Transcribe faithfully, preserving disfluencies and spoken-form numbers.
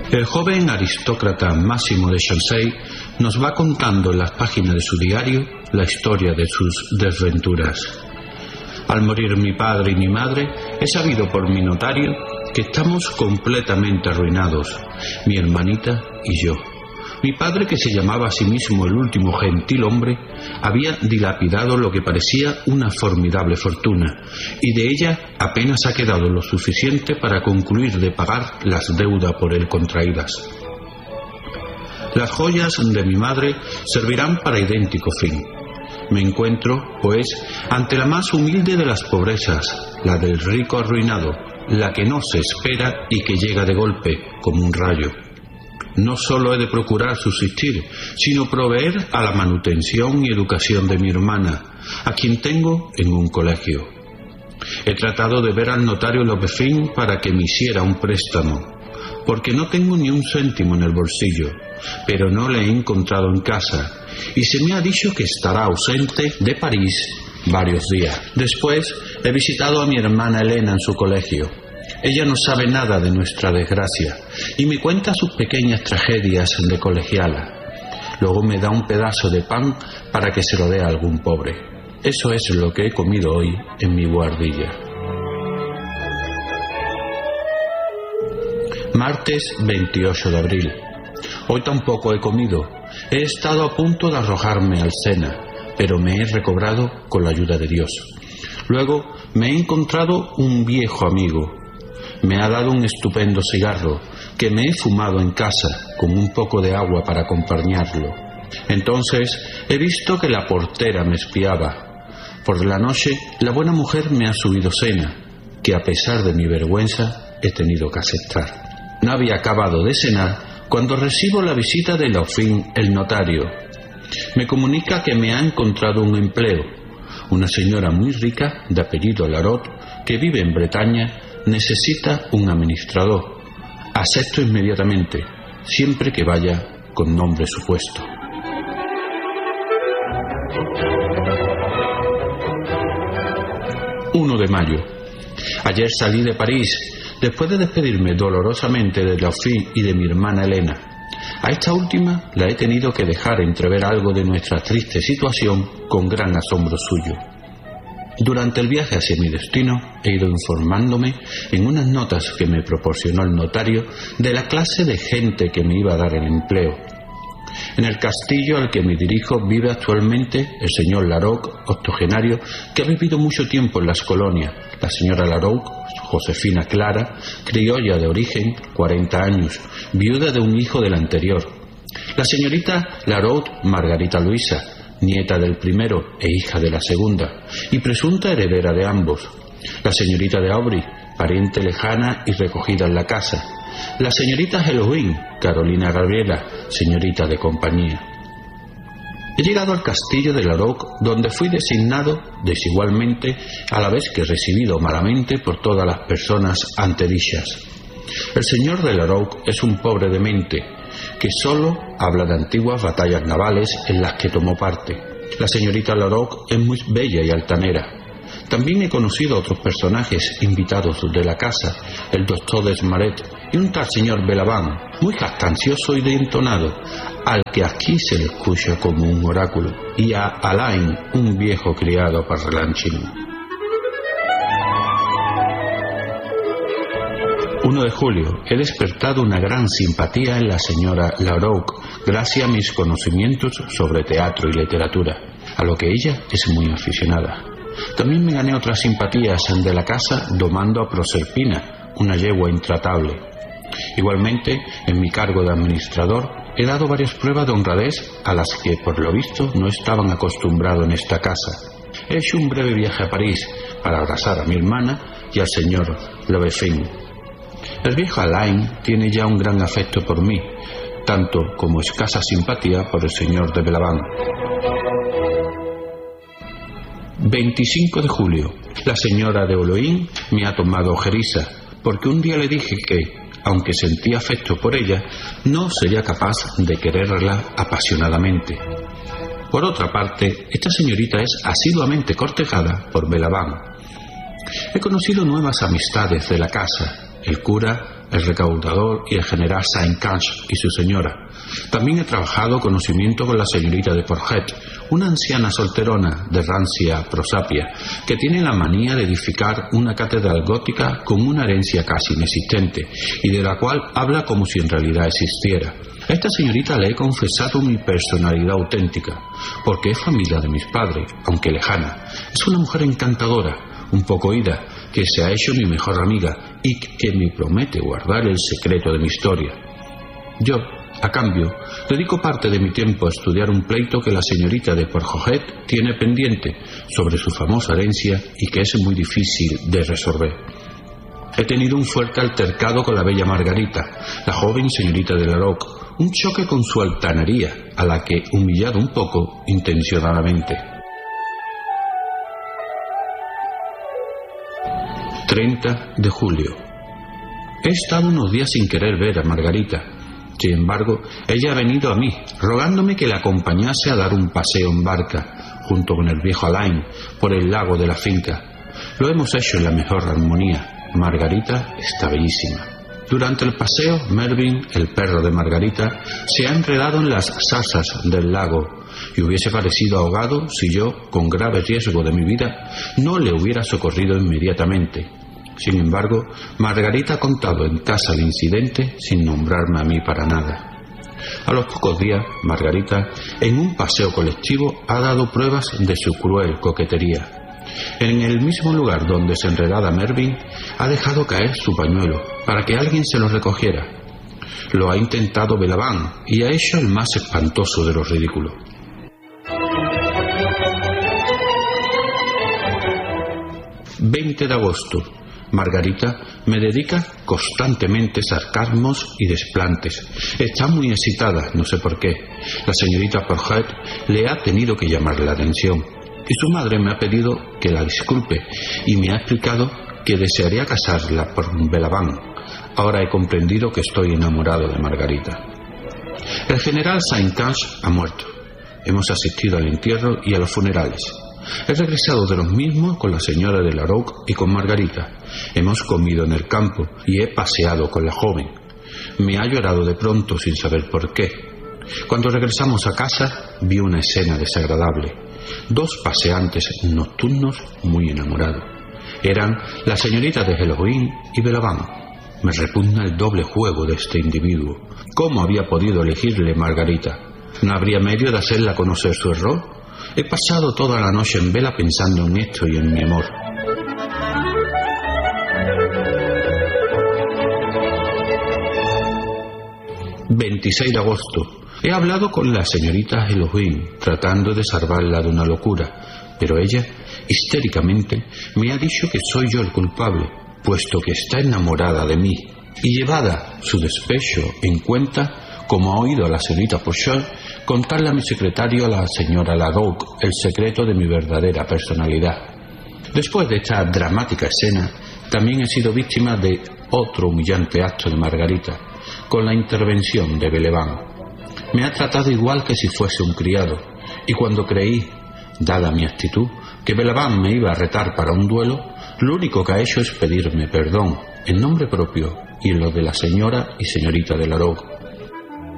El joven aristócrata Máximo de Chancey nos va contando en las páginas de su diario la historia de sus desventuras. Al morir mi padre y mi madre, he sabido por mi notario que estamos completamente arruinados, mi hermanita y yo. Mi padre, que se llamaba a sí mismo el último gentil hombre, había dilapidado lo que parecía una formidable fortuna, y de ella apenas ha quedado lo suficiente para concluir de pagar las deudas por él contraídas. Las joyas de mi madre servirán para idéntico fin. Me encuentro, pues, ante la más humilde de las pobrezas, la del rico arruinado, la que no se espera y que llega de golpe, como un rayo. No solo he de procurar subsistir, sino proveer a la manutención y educación de mi hermana, a quien tengo en un colegio. He tratado de ver al notario Lopefín para que me hiciera un préstamo, porque no tengo ni un céntimo en el bolsillo, pero no le he encontrado en casa, y se me ha dicho que estará ausente de París varios días. Después he visitado a mi hermana Elena en su colegio. Ella no sabe nada de nuestra desgracia y me cuenta sus pequeñas tragedias de colegiala. Luego me da un pedazo de pan para que se lo dé a algún pobre. Eso es lo que he comido hoy en mi buhardilla. Martes veintiocho de abril. Hoy tampoco he comido. He estado a punto de arrojarme al Sena, pero me he recobrado con la ayuda de Dios. Luego me he encontrado un viejo amigo. Me ha dado un estupendo cigarro que me he fumado en casa con un poco de agua para acompañarlo. Entonces he visto que la portera me espiaba. Por la noche la buena mujer me ha subido cena, que a pesar de mi vergüenza he tenido que aceptar. No había acabado de cenar cuando recibo la visita de Lopefín, el notario. Me comunica que me ha encontrado un empleo. Una señora muy rica, de apellido Larot, que vive en Bretaña, necesita un administrador. Acepto inmediatamente, siempre que vaya con nombre supuesto. uno de mayo. Ayer salí de París, después de despedirme dolorosamente de Lopefín y de mi hermana Elena. A esta última la he tenido que dejar entrever algo de nuestra triste situación con gran asombro suyo. Durante el viaje hacia mi destino he ido informándome en unas notas que me proporcionó el notario de la clase de gente que me iba a dar el empleo. En el castillo al que me dirijo vive actualmente el señor Larocque, octogenario, que ha vivido mucho tiempo en las colonias, la señora Larocque, Josefina Clara, criolla de origen, cuarenta años, viuda de un hijo del anterior, la señorita Larocque, Margarita Luisa, nieta del primero e hija de la segunda, y presunta heredera de ambos, la señorita de Aubry, pariente lejana y recogida en la casa, la señorita Halloween, Carolina Gabriela, señorita de compañía. He llegado al castillo de Larocque, donde fui designado desigualmente, a la vez que recibido malamente por todas las personas antedichas. El señor de Larocque es un pobre demente, que solo habla de antiguas batallas navales en las que tomó parte. La señorita Larocque es muy bella y altanera. También he conocido a otros personajes invitados de la casa, el doctor Desmaret y un tal señor Belaván, muy jactancioso y de entonado, al que aquí se le escucha como un oráculo, y a Alain, un viejo criado parlanchín. uno de julio. He despertado una gran simpatía en la señora Larocque, gracias a mis conocimientos sobre teatro y literatura, a lo que ella es muy aficionada. También me gané otras simpatías de la casa domando a Proserpina, una yegua intratable. Igualmente, en mi cargo de administrador, he dado varias pruebas de honradez a las que, por lo visto, no estaban acostumbrados en esta casa. He hecho un breve viaje a París para abrazar a mi hermana y al señor Lopefín. El viejo Alain tiene ya un gran afecto por mí, tanto como escasa simpatía por el señor de Belaván. veinticinco de julio. La señora de Oloín me ha tomado ojeriza, porque un día le dije que, aunque sentía afecto por ella, no sería capaz de quererla apasionadamente. Por otra parte, esta señorita es asiduamente cortejada por Belaván. He conocido nuevas amistades de la casa, el cura, el recaudador y el general Saint-Canch y su señora. También he trabajado conocimiento con la señorita de Porget, una anciana solterona de rancia prosapia, que tiene la manía de edificar una catedral gótica con una herencia casi inexistente, y de la cual habla como si en realidad existiera. A esta señorita le he confesado mi personalidad auténtica, porque es familia de mis padres, aunque lejana. Es una mujer encantadora, un poco oída, que se ha hecho mi mejor amiga y que me promete guardar el secreto de mi historia. Yo, a cambio, dedico parte de mi tiempo a estudiar un pleito que la señorita de Porjoget tiene pendiente sobre su famosa herencia y que es muy difícil de resolver. He tenido un fuerte altercado con la bella Margarita, la joven señorita de Larocque, un choque con su altanería, a la que he humillado un poco intencionadamente. treinta de julio. He estado unos días sin querer ver a Margarita. Sin embargo, ella ha venido a mí, rogándome que la acompañase a dar un paseo en barca, junto con el viejo Alain, por el lago de la finca. Lo hemos hecho en la mejor armonía. Margarita está bellísima. Durante el paseo, Mervyn, el perro de Margarita, se ha enredado en las zarzas del lago y hubiese parecido ahogado si yo, con grave riesgo de mi vida, no le hubiera socorrido inmediatamente. Sin embargo, Margarita ha contado en casa el incidente sin nombrarme a mí para nada. A los pocos días, Margarita, en un paseo colectivo, ha dado pruebas de su cruel coquetería. En el mismo lugar donde se enredaba Mervyn, ha dejado caer su pañuelo para que alguien se lo recogiera. Lo ha intentado Belaván y ha hecho el más espantoso de los ridículos. veinte de agosto. Margarita me dedica constantemente sarcasmos y desplantes. Está muy excitada, no sé por qué. La señorita Porget le ha tenido que llamar la atención y su madre me ha pedido que la disculpe y me ha explicado que desearía casarla por Belaván. Ahora he comprendido que estoy enamorado de Margarita. El general Saint-Canch ha muerto. Hemos asistido al entierro y a los funerales. He regresado de los mismos con la señora de Larocque y con Margarita. Hemos comido en el campo y he paseado con la joven. Me ha llorado de pronto sin saber por qué. Cuando regresamos a casa vi una escena desagradable. Dos paseantes nocturnos muy enamorados. Eran la señorita de Halloween y Belaván. Me repugna el doble juego de este individuo. ¿Cómo había podido elegirle Margarita? ¿No habría medio de hacerla conocer su error? He pasado toda la noche en vela pensando en esto y en mi amor. veintiséis de agosto. He hablado con la señorita Halloween, tratando de salvarla de una locura, pero ella, histéricamente, me ha dicho que soy yo el culpable, puesto que está enamorada de mí, y llevada su despecho en cuenta, como ha oído a la señorita Porchon contarle a mi secretario, a la señora Larocque, el secreto de mi verdadera personalidad. Después de esta dramática escena, también he sido víctima de otro humillante acto de Margarita, con la intervención de Belaván. Me ha tratado igual que si fuese un criado, y cuando creí, dada mi actitud, que Belaván me iba a retar para un duelo, lo único que ha hecho es pedirme perdón, en nombre propio y en lo de la señora y señorita de Larocque.